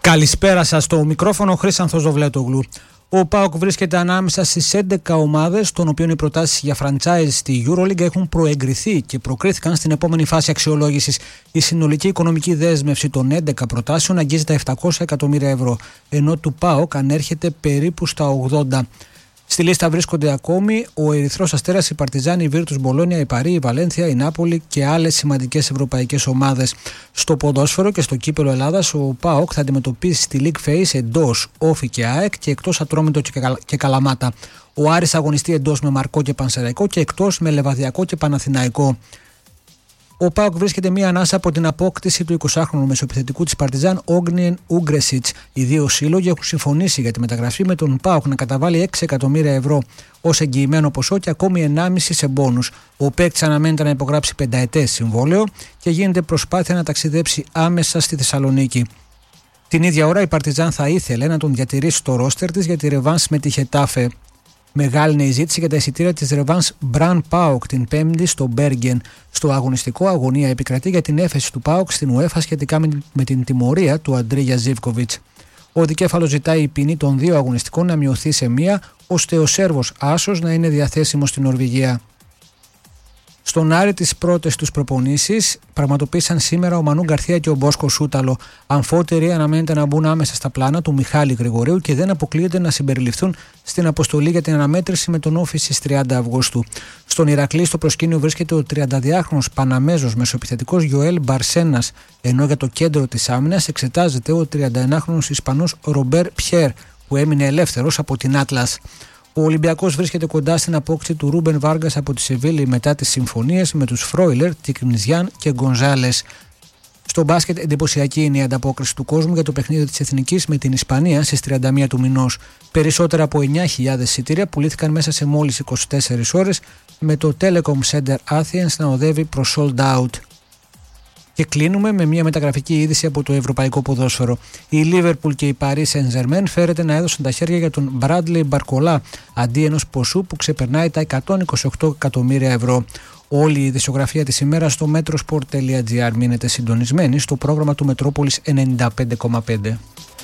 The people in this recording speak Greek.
Καλησπέρα σας, στο μικρόφωνο Χρήσανθος Δοβλέτογλου. Ο ΠΑΟΚ βρίσκεται ανάμεσα στις 11 ομάδες, των οποίων οι προτάσεις για franchise στη EuroLeague έχουν προεγκριθεί και προκρίθηκαν στην επόμενη φάση αξιολόγησης. Η συνολική οικονομική δέσμευση των 11 προτάσεων αγγίζει τα 700 εκατομμύρια ευρώ, ενώ του ΠΑΟΚ ανέρχεται περίπου στα 80. Στη λίστα βρίσκονται ακόμη ο Ερυθρός Αστέρας, η Παρτιζάν, η Βίρτους Μπολόνια, η Παρί, η Βαλένθια, η Νάπολη και άλλες σημαντικές ευρωπαϊκές ομάδες. Στο ποδόσφαιρο και στο κύπελλο Ελλάδας, ο ΠΑΟΚ θα αντιμετωπίσει τη League Phase εντός Όφη και ΑΕΚ και εκτός Ατρόμητο και Καλαμάτα. Ο Άρης αγωνιστεί εντός με Μαρκό και Πανσεραϊκό και εκτός με Λεβαδιακό και Παναθηναϊκό. Ο ΠΑΟΚ βρίσκεται μία ανάσα από την απόκτηση του 20χρονου μεσοεπιθετικού της Παρτιζάν Όγνιεν Ούγκρεσιτς. Οι δύο σύλλογοι έχουν συμφωνήσει για τη μεταγραφή, με τον ΠΑΟΚ να καταβάλει 6 εκατομμύρια ευρώ ως εγγυημένο ποσό και ακόμη 1,5 σε μπόνους. Ο παίκτης αναμένεται να υπογράψει 5ετές συμβόλαιο και γίνεται προσπάθεια να ταξιδέψει άμεσα στη Θεσσαλονίκη. Την ίδια ώρα η Παρτιζάν θα ήθελε να τον διατηρήσει στο ρόστερ της για τη ρεβάνς με τη Χετάφε. Μεγάλη είναι η ζήτηση για τα εισιτήρια της ρεβάνς Μπραν ΠΑΟΚ την Πέμπτη στο Μπέργεν. Στο αγωνιστικό αγωνία επικρατεί για την έφεση του ΠΑΟΚ στην UEFA σχετικά με την τιμωρία του Αντρίγια Ζίβκοβιτς. Ο δικέφαλος ζητάει η ποινή των δύο αγωνιστικών να μειωθεί σε μία, ώστε ο Σέρβος άσος να είναι διαθέσιμος στην Νορβηγία. Στον Άρη τις πρώτες τους προπονήσεις πραγματοποίησαν σήμερα ο Μανού Γκαρθία και ο Μπόσκο Σούταλο. Αμφότεροι αναμένεται να μπουν άμεσα στα πλάνα του Μιχάλη Γρηγορίου και δεν αποκλείεται να συμπεριληφθούν στην αποστολή για την αναμέτρηση με τον Όφη στις 30 Αυγούστου. Στον Ηρακλή στο προσκήνιο βρίσκεται ο 32χρονος Παναμέζος μεσοεπιθετικός Γιοέλ Μπαρσένας, ενώ για το κέντρο της άμυνας εξετάζεται ο 31χρονος Ισπανός Ρομπέρ Πιέρ, που έμεινε ελεύθερος από την Άτλας. Ο Ολυμπιακός βρίσκεται κοντά στην απόκτηση του Ρούμπεν Βάργας από τη Σεβίλη μετά τις συμφωνίες με τους Φρόιλερ, Τικνιζιάν και Γκονζάλες. Στο μπάσκετ, εντυπωσιακή είναι η ανταπόκριση του κόσμου για το παιχνίδι της Εθνικής με την Ισπανία στις 31 του μηνός. Περισσότερα από 9.000 εισιτήρια πουλήθηκαν μέσα σε μόλις 24 ώρες, με το Telecom Center Athens να οδεύει προς sold out. Και κλείνουμε με μια μεταγραφική είδηση από το ευρωπαϊκό ποδόσφαιρο. Η Liverpool και η Paris Saint-Germain φέρεται να έδωσαν τα χέρια για τον Bradley Barcola αντί ενός ποσού που ξεπερνάει τα 128 εκατομμύρια ευρώ. Όλη η ειδησιογραφία της ημέρας στο metrosport.gr. Μείνετε συντονισμένοι στο πρόγραμμα του Μετρόπολης 95,5.